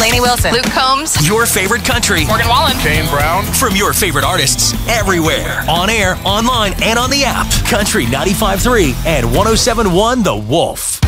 Lainey Wilson. Luke Combs. Your favorite country. Morgan Wallen. Kane Brown. From your favorite artists. Everywhere. On air, online, and on the app. Country 95.3 and 107.1 The Wolf.